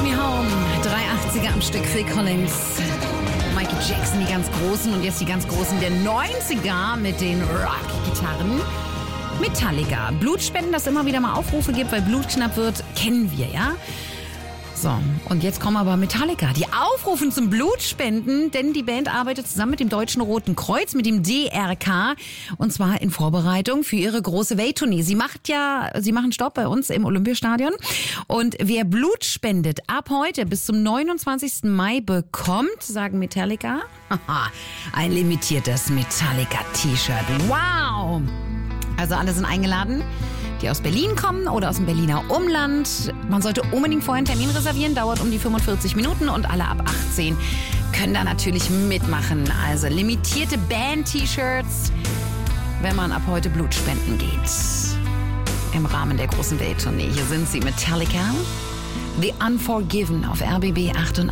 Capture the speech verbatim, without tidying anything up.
Me Home, dreiundachtziger am Stück, Phil Collins, Michael Jackson, die ganz Großen und jetzt die ganz Großen der neunziger mit den Rock-Gitarren. Metallica. Blutspenden, dass es immer wieder mal Aufrufe gibt, weil Blut knapp wird, kennen wir, ja? So, und jetzt kommen aber Metallica, die aufrufen zum Blutspenden, denn die Band arbeitet zusammen mit dem Deutschen Roten Kreuz, mit dem D R K, und zwar in Vorbereitung für ihre große Welttournee. Sie macht ja, sie machen Stopp bei uns im Olympiastadion, und wer Blut spendet, ab heute bis zum neunundzwanzigsten Mai bekommt, sagen Metallica, ein limitiertes Metallica-T-Shirt. Wow! Also alle sind eingeladen, die aus Berlin kommen oder aus dem Berliner Umland. Man sollte unbedingt vorher einen Termin reservieren, dauert um die fünfundvierzig Minuten, und alle ab achtzehn können da natürlich mitmachen. Also limitierte Band-T-Shirts, wenn man ab heute Blut spenden geht. Im Rahmen der großen Welttournee. Hier sind sie, Metallica, The Unforgiven auf R B B achtundachtzig.